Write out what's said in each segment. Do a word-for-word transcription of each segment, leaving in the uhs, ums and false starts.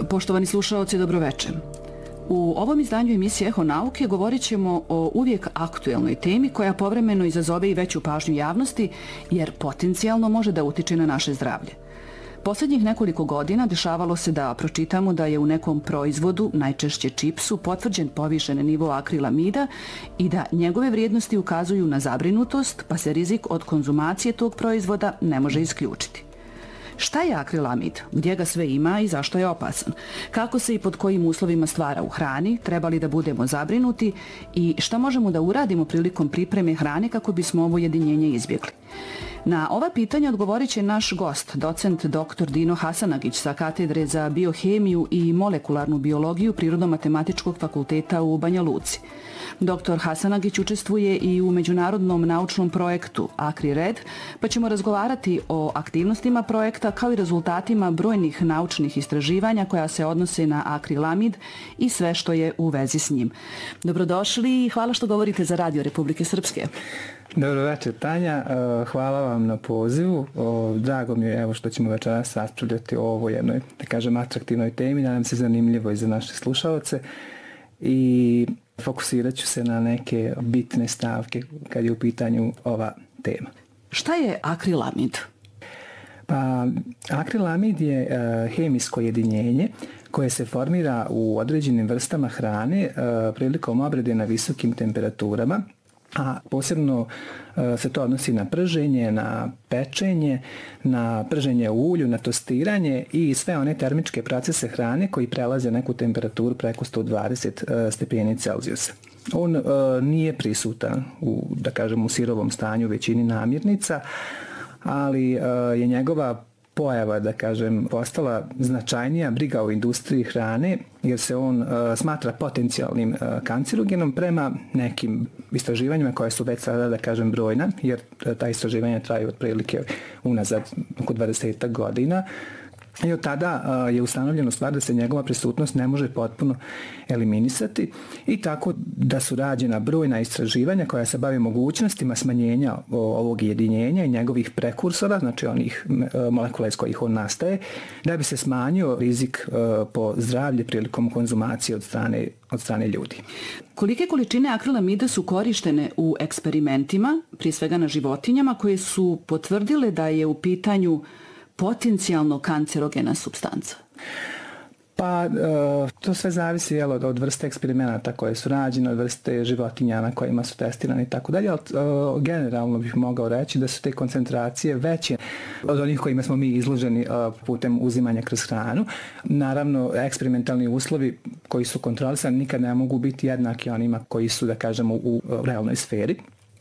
Poštovani slušaoci, dobroveče. U ovom izdanju emisije Eho nauke govorit ćemo o uvijek aktuelnoj temi koja povremeno izazove i veću pažnju javnosti jer potencijalno može da utiče na naše zdravlje. Posljednjih nekoliko godina dešavalo se da pročitamo da je u nekom proizvodu, najčešće čipsu, potvrđen povišen nivo akrilamida i da njegove vrijednosti ukazuju na zabrinutost, pa se rizik od konzumacije tog proizvoda ne može isključiti. Šta je akrilamid? Gdje ga sve ima i zašto je opasan? Kako se i pod kojim uslovima stvara u hrani? Treba li da budemo zabrinuti? I šta možemo da uradimo prilikom pripreme hrane kako bismo ovo jedinjenje izbjegli? Na ova pitanja odgovorit će naš gost, docent doktor Dino Hasanagić sa katedre za biohemiju i molekularnu biologiju Prirodno-matematičkog fakulteta u Banja Luci. Doktor Hasanagić učestvuje i u međunarodnom naučnom projektu ACRI-RED, pa ćemo razgovarati o aktivnostima projekta kao i rezultatima brojnih naučnih istraživanja koja se odnose na akrilamid i sve što je u vezi s njim. Dobrodošli i hvala što govorite za Radio Republike Srpske. Dobro večer, Tanja. Hvala vam na pozivu. Drago mi je evo što ćemo večeras raspravljati o ovoj jednoj, da kažem, atraktivnoj temi. Nadam se zanimljivo i za naše slušaoce. I fokusirat ću se na neke bitne stavke kad je u pitanju ova tema. Šta je akrilamid? Pa, akrilamid je uh, hemijsko jedinjenje koje se formira u određenim vrstama hrane uh, prilikom obrade na visokim temperaturama, a posebno uh, se to odnosi na prženje, na pečenje, na prženje u ulju, na tostiranje i sve one termičke procese hrane koji prelaze neku temperaturu preko sto dvadeset uh, stepeni Celzijusa. On uh, nije prisutan u, da kažem, u sirovom stanju većini namirnica, ali uh, je njegova pojava, da kažem, postala značajnija briga o industriji hrane jer se on uh, smatra potencijalnim uh, kancerogenom prema nekim istraživanjima koje su već sada, da kažem, brojna, jer uh, ta istraživanja traju otprilike unazad oko dvadeset godina. I od tada uh, je ustanovljeno stvar da se njegova prisutnost ne može potpuno eliminisati i tako da su rađena brojna istraživanja koja se bave mogućnostima smanjenja o, ovog jedinjenja i njegovih prekursora, znači onih uh, molekula iz kojih on nastaje, da bi se smanjio rizik uh, po zdravlje prilikom konzumacije od strane, od strane ljudi. Kolike količine akrilamida su korištene u eksperimentima, prije svega na životinjama, koje su potvrdile da je u pitanju potencijalno kancerogena supstanca? Pa, to sve zavisi jel, od vrste eksperimenata koje su rađene, od vrste životinja na kojima su testirane i tako dalje, ali generalno bih mogao reći da su te koncentracije veće od onih kojima smo mi izloženi putem uzimanja kroz hranu. Naravno, eksperimentalni uslovi koji su kontrolisani nikad ne mogu biti jednaki onima koji su, da kažemo, u realnoj sferi.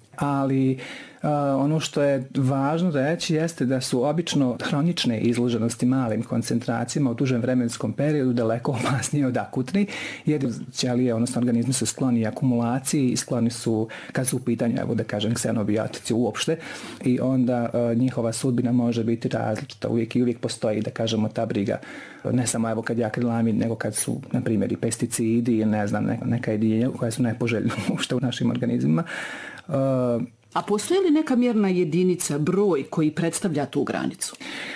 Ali uh, ono što je važno reći jeste da su obično hronične izloženosti malim koncentracijama u dužem vremenskom periodu daleko opasnije od akutnih, jer ćelije, odnosno organizmi su skloni akumulaciji i skloni su, kad su u pitanju, evo da kažem, ksenobiotici uopšte, i onda uh, njihova sudbina može biti različita. Uvijek i uvijek postoji, da kažemo, ta briga, ne samo evo kad je akrilamid, nego kad su, na primjer, i pesticidi ili ne znam, neka, neka jedinjenja koja su nepoželjna uopšte u našim organizmima. Uh, A postoji li neka mjerna jedinica, broj koji predstavlja tu granicu?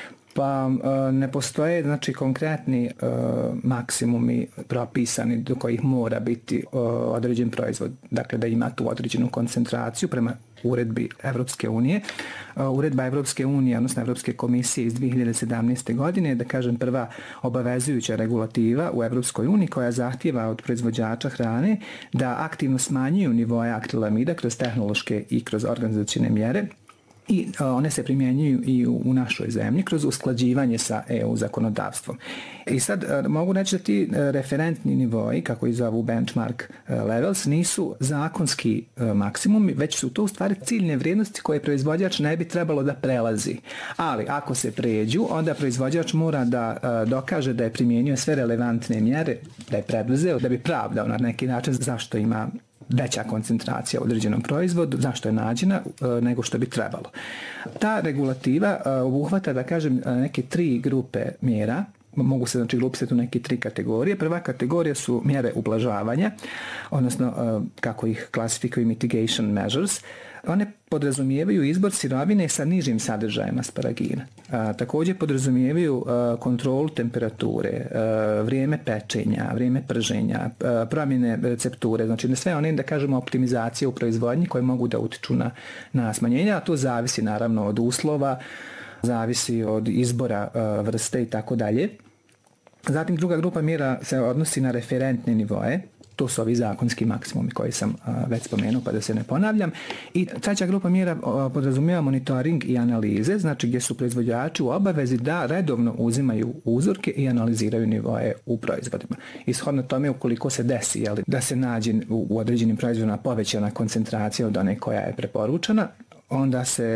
Pa uh, ne postoje, znači, konkretni uh, maksimumi propisani do kojih mora biti uh, određen proizvod, dakle da ima tu određenu koncentraciju prema uredbi Evropske unije. Uh, uredba Evropske unije, odnosno Evropske komisije iz dvije hiljade sedamnaeste. godine, da kažem, prva obavezujuća regulativa u Evropskoj uniji koja zahtijeva od proizvođača hrane da aktivno smanjuju nivoje akrilamida kroz tehnološke i kroz organizacione mjere. I one se primjenjuju i u našoj zemlji kroz usklađivanje sa E U zakonodavstvom. I sad mogu reći da ti referentni nivoji, kako ih zovu benchmark levels, nisu zakonski maksimumi, već su to u stvari ciljne vrijednosti koje proizvođač ne bi trebalo da prelazi. Ali ako se pređu, onda proizvođač mora da dokaže da je primjenjuje sve relevantne mjere, da je preduzeo, da bi pravdao na neki način zašto ima veća koncentracija u određenom proizvodu, zašto je nađena, nego što bi trebalo. Ta regulativa obuhvata, da kažem, neke tri grupe mjera, mogu se, znači, grupiti u neke tri kategorije. Prva kategorija su mjere ublažavanja, odnosno kako ih klasifikuju mitigation measures. One podrazumijevaju izbor sirovine sa nižim sadržajem asparagina. A, također podrazumijevaju a, kontrolu temperature, a, vrijeme pečenja, vrijeme prženja, a, promjene recepture, znači sve one, da kažemo, optimizacije u proizvodnji koje mogu da utiču na, na smanjenje, a to zavisi naravno od uslova, zavisi od izbora a, vrste i tako dalje. Zatim druga grupa mjera se odnosi na referentne nivoe. To su ovi zakonski maksimumi koji sam a, već spomenuo, pa da se ne ponavljam. I treća grupa mjera a, podrazumijeva monitoring i analize, znači gdje su proizvođači u obavezi da redovno uzimaju uzorke i analiziraju nivoe u proizvodima. Ishodno tome, ukoliko se desi jeli, da se nađe u, u određenim proizvodima povećana koncentracija od one koja je preporučena, onda se